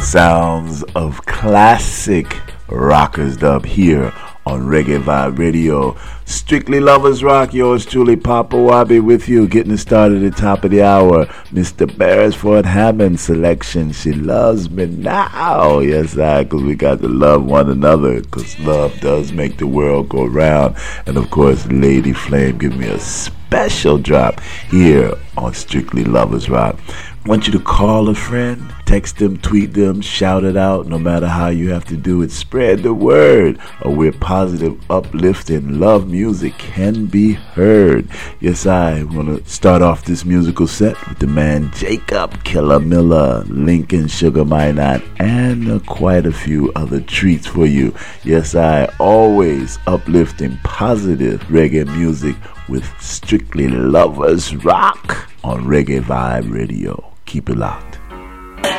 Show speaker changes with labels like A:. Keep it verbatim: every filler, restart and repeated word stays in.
A: sounds of classic rockers dub here on Reggae Vibe Radio. Strictly Lovers Rock, yours truly, Papa Wabi, with you, getting it started at the top of the hour. Mister Beresford Hammond selection, She Loves Me Now. Yes, I, because we got to love one another, because love does make the world go round. And of course, Lady Flame giving me a special drop here on Strictly Lovers Rock. I want you to call a friend, text them, tweet them, shout it out, no matter how you have to do it. Spread the word of where positive, uplifting love music can be heard. Yes, I want to start off this musical set with the man Jacob Killer Miller, Lincoln Sugar Minot, and uh, quite a few other treats for you. Yes, I always uplifting positive reggae music with Strictly Lovers Rock on Reggae Vibe Radio. Keep it locked.